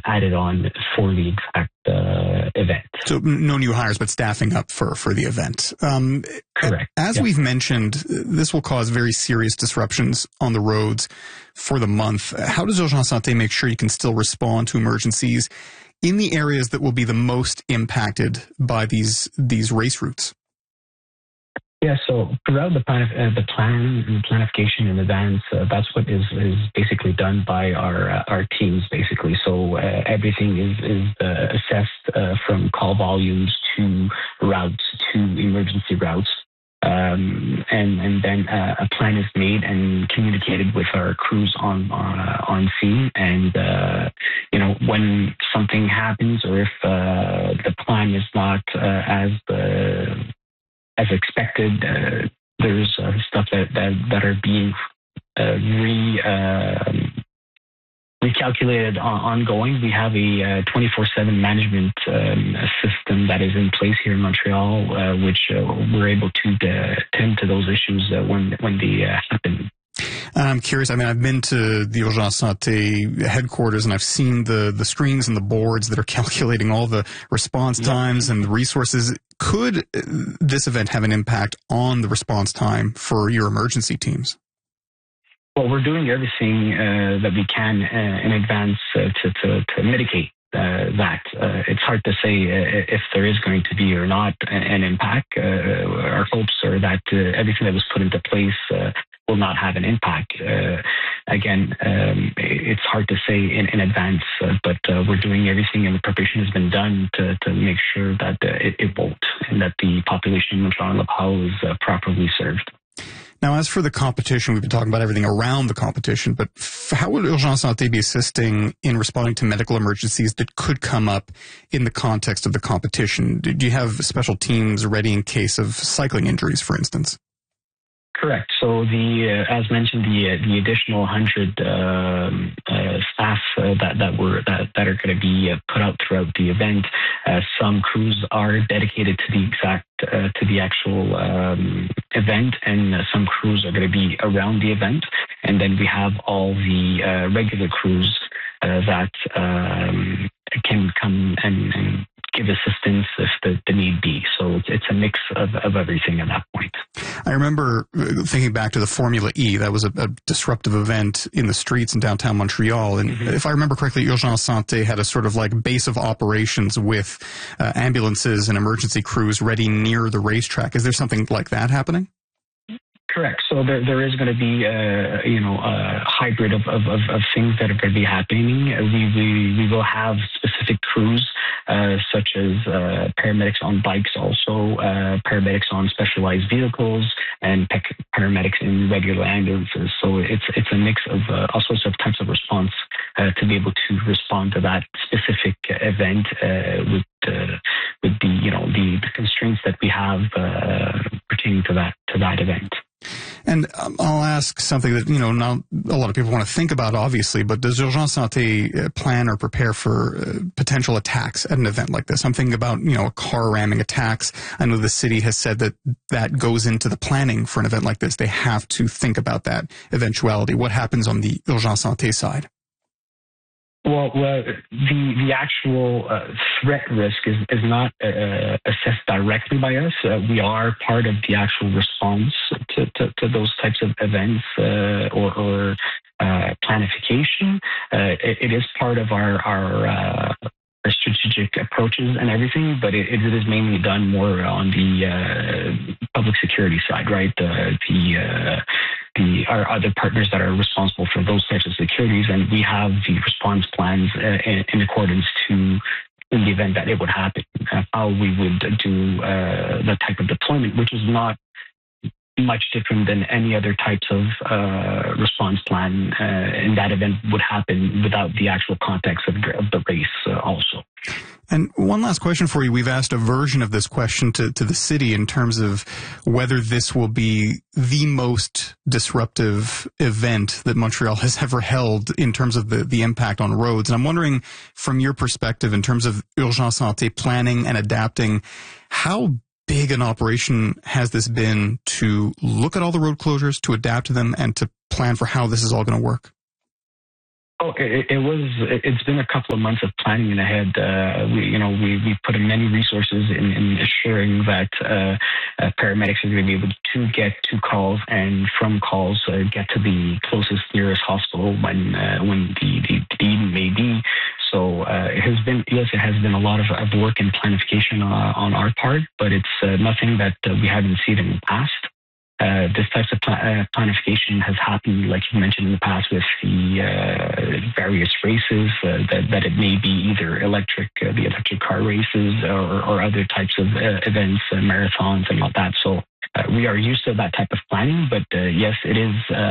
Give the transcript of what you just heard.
added on for the exact event. So no new hires, but staffing up for the event. Correct. As we've mentioned, this will cause very serious disruptions on the roads for the month. How does Urgence Santé make sure you can still respond to emergencies in the areas that will be the most impacted by these race routes? Yeah, so throughout the planification in advance, that's what is basically done by our teams, basically. So everything is assessed from call volumes to routes to emergency routes. And then a plan is made and communicated with our crews on scene. And when something happens, or if the plan is not as expected, there's stuff that are being recalculated ongoing. We have a 24/7 management system that is in place here in Montreal, which we're able to tend to those issues when they happen. I'm curious, I've been to the Urgence Santé headquarters, and I've seen the screens and the boards that are calculating all the response times and the resources. Could this event have an impact on the response time for your emergency teams? Well, we're doing everything that we can in advance to mitigate that. It's hard to say if there is going to be or not an impact. Our hopes are that everything that was put into place will not have an impact. Again, it's hard to say in advance, but we're doing everything, and the preparation has been done to make sure that it won't, and that the population in Montreal and Laval is properly served. Now, as for the competition, we've been talking about everything around the competition, but how would Urgence Santé be assisting in responding to medical emergencies that could come up in the context of the competition? Do you have special teams ready in case of cycling injuries, for instance? Correct. So as mentioned, the additional 100 staff that are going to be put out throughout the event. Some crews are dedicated to the actual event, and some crews are going to be around the event. And then we have all the regular crews that can come and give assistance if the need be. So it's a mix of everything at that point. I remember thinking back to the Formula E. That was a disruptive event in the streets in downtown Montreal. And if I remember correctly, Urgence Santé had a sort of like base of operations with ambulances and emergency crews ready near the racetrack. Is there something like that happening? Correct. So there is going to be a hybrid of things that are going to be happening. We will have specific crews such as paramedics on bikes, also paramedics on specialized vehicles, and paramedics in regular ambulances. So it's a mix of all sorts of types of response to be able to respond to that specific event with the constraints that we have pertaining to that event. And I'll ask something that, not a lot of people want to think about, obviously, but does Urgence Santé plan or prepare for potential attacks at an event like this? I'm thinking about, a car ramming attacks. I know the city has said that goes into the planning for an event like this. They have to think about that eventuality. What happens on the Urgence Santé side? Well, the actual threat risk is not assessed directly by us. We are part of the actual response to those types of events or planification. It is part of our strategic approaches and everything, but it is mainly done more on the public security side, right? Our other partners that are responsible for those types of securities, and we have the response plans in accordance to, in the event that it would happen, how we would do the type of deployment, which is not much different than any other types of response plan in that event would happen without the actual context of the race also. And one last question for you. We've asked a version of this question to the city in terms of whether this will be the most disruptive event that Montreal has ever held in terms of the impact on roads. And I'm wondering, from your perspective, in terms of Urgence Santé planning and adapting, how big an operation has this been to look at all the road closures, to adapt to them, and to plan for how this is all going to work? Oh, it's been a couple of months of planning ahead. We put in many resources in assuring that paramedics are going to be able to get to calls and from calls get to the closest nearest hospital when the need may be. So it has been a lot of work and planification on our part, but it's nothing that we haven't seen in the past. This type of planification has happened, like you mentioned in the past, with the various races, that it may be either the electric car races or other types of events, marathons and all that. So we are used to that type of planning, but yes, it is